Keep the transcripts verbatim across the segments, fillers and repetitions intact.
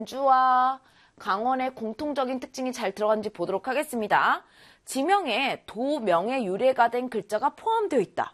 원주와 강원의 공통적인 특징이 잘 들어간지 보도록 하겠습니다. 지명에 도명의 유래가 된 글자가 포함되어 있다.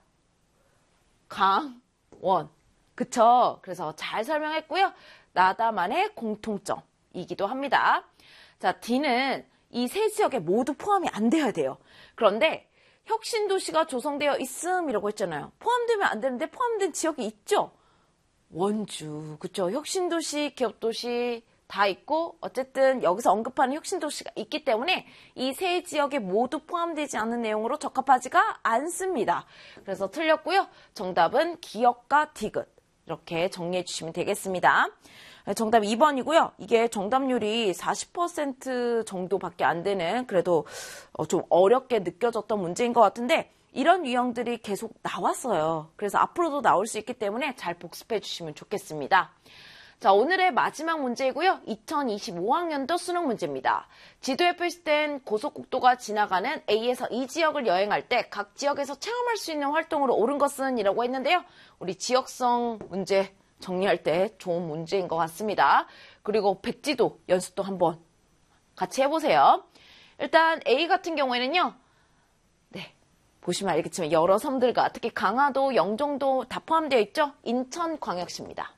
강원. 그쵸? 그래서 잘 설명했고요. 나다만의 공통점이기도 합니다. 자, D는 이 세 지역에 모두 포함이 안 돼야 돼요. 그런데 혁신도시가 조성되어 있음이라고 했잖아요. 포함되면 안 되는데 포함된 지역이 있죠? 원주, 그쵸? 혁신도시, 기업도시 다 있고 어쨌든 여기서 언급하는 혁신도시가 있기 때문에 이 세 지역에 모두 포함되지 않은 내용으로 적합하지가 않습니다. 그래서 틀렸고요. 정답은 기역과 디귿 이렇게 정리해 주시면 되겠습니다. 정답 이 번이고요. 이게 정답률이 사십 퍼센트 정도밖에 안 되는 그래도 좀 어렵게 느껴졌던 문제인 것 같은데 이런 유형들이 계속 나왔어요. 그래서 앞으로도 나올 수 있기 때문에 잘 복습해 주시면 좋겠습니다. 자, 오늘의 마지막 문제이고요. 이천이십오 학년도 수능 문제입니다. 지도에 표시된 고속국도가 지나가는 A에서 이 지역을 여행할 때 각 지역에서 체험할 수 있는 활동으로 옳은 것은 이라고 했는데요. 우리 지역성 문제 정리할 때 좋은 문제인 것 같습니다. 그리고 백지도 연습도 한번 같이 해보세요. 일단 A 같은 경우에는요. 네, 보시면 알겠지만 여러 섬들과 특히 강화도, 영종도 다 포함되어 있죠. 인천광역시입니다.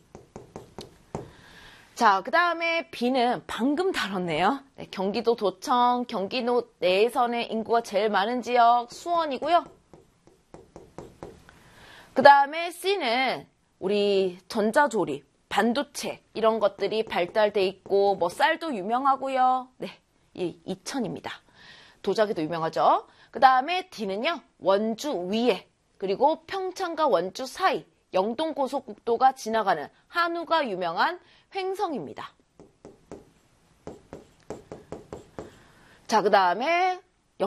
자, 그 다음에 B는 방금 다뤘네요. 네, 경기도 도청, 경기도 내에서는 인구가 제일 많은 지역 수원이고요. 그 다음에 C는 우리 전자조립, 반도체 이런 것들이 발달돼 있고 뭐 쌀도 유명하고요. 네, 이 이천입니다. 도자기도 유명하죠. 그 다음에 D는요. 원주 위에 그리고 평창과 원주 사이 영동고속국도가 지나가는 한우가 유명한 횡성입니다. 자, 그 다음에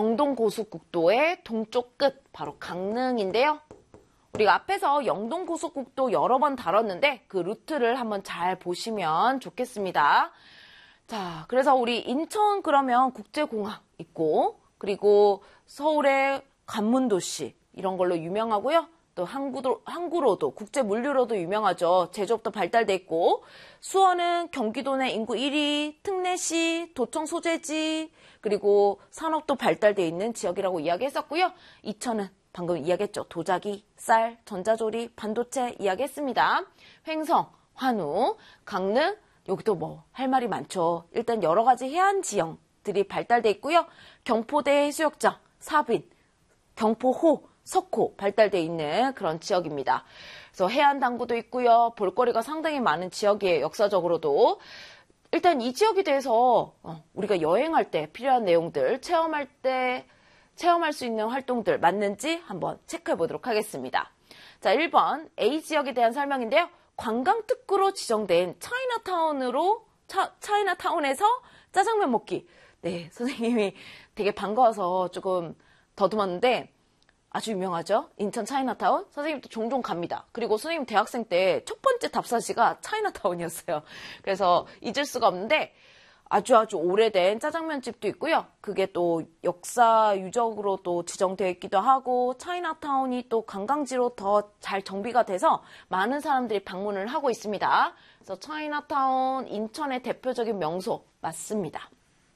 영동고속국도의 동쪽 끝 바로 강릉인데요. 우리가 앞에서 영동고속국도 여러 번 다뤘는데 그 루트를 한번 잘 보시면 좋겠습니다. 자, 그래서 우리 인천 그러면 국제공항 있고 그리고 서울의 관문도시 이런 걸로 유명하고요. 또 항구도, 항구로도 국제물류로도 유명하죠. 제조업도 발달돼 있고 수원은 경기도 내 인구 일 위, 특례시, 도청 소재지 그리고 산업도 발달돼 있는 지역이라고 이야기했었고요. 이천은 방금 이야기했죠. 도자기, 쌀, 전자조립, 반도체 이야기했습니다. 횡성, 환우, 강릉 여기도 뭐 할 말이 많죠. 일단 여러 가지 해안 지형들이 발달돼 있고요. 경포대 해수욕장, 사빈, 경포호, 석호 발달돼 있는 그런 지역입니다. 그래서 해안 당구도 있고요. 볼거리가 상당히 많은 지역이에요. 역사적으로도. 일단 이 지역에 대해서 우리가 여행할 때 필요한 내용들, 체험할 때 체험할 수 있는 활동들 맞는지 한번 체크해 보도록 하겠습니다. 자, 일 번 A 지역에 대한 설명인데요. 관광특구로 지정된 차이나타운으로 차, 차이나타운에서 짜장면 먹기. 네, 선생님이 되게 반가워서 조금 더듬었는데 아주 유명하죠. 인천 차이나타운. 선생님도 종종 갑니다. 그리고 선생님 대학생 때 첫 번째 답사시가 차이나타운이었어요. 그래서 잊을 수가 없는데 아주 아주 오래된 짜장면집도 있고요. 그게 또 역사 유적으로 또 지정되어 있기도 하고 차이나타운이 또 관광지로 더 잘 정비가 돼서 많은 사람들이 방문을 하고 있습니다. 그래서 차이나타운 인천의 대표적인 명소 맞습니다.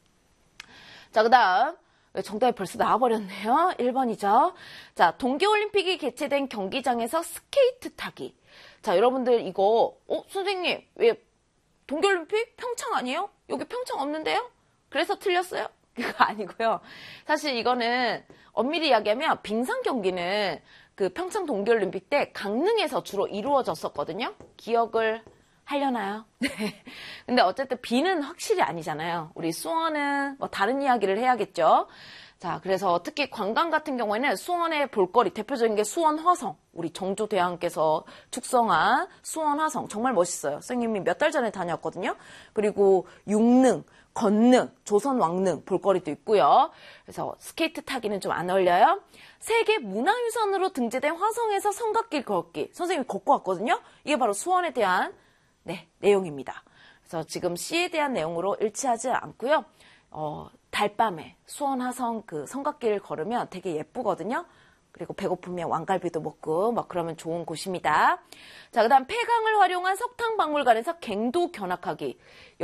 자, 그 다음 정답이 벌써 나와버렸네요. 일 번이죠. 자, 동계올림픽이 개최된 경기장에서 스케이트 타기. 자, 여러분들 이거 어? 선생님 왜 동계올림픽 평창 아니에요? 여기 평창 없는데요? 그래서 틀렸어요? 그거 아니고요. 사실 이거는 엄밀히 이야기하면 빙상 경기는 그 평창 동계올림픽 때 강릉에서 주로 이루어졌었거든요. 기억을 하려나요? 네. 근데 어쨌든 B는 확실히 아니잖아요. 우리 수원은 뭐 다른 이야기를 해야겠죠. 자, 그래서 특히 관광 같은 경우에는 수원의 볼거리 대표적인 게 수원 화성. 우리 정조대왕께서 축성한 수원 화성 정말 멋있어요. 선생님이 몇 달 전에 다녀왔거든요. 그리고 육릉, 건릉, 조선 왕릉 볼거리도 있고요. 그래서 스케이트 타기는 좀 안 어울려요. 세계 문화유산으로 등재된 화성에서 성곽길 걷기. 선생님이 걷고 왔거든요. 이게 바로 수원에 대한 네, 내용입니다. 그래서 지금 C에 대한 내용으로 일치하지 않고요. 어, 달밤에 수원 화성 그 성곽길을 걸으면 되게 예쁘거든요. 그리고 배고프면 왕갈비도 먹고 막 그러면 좋은 곳입니다. 자, 그 다음 폐강을 활용한 석탄박물관에서 갱도 견학하기.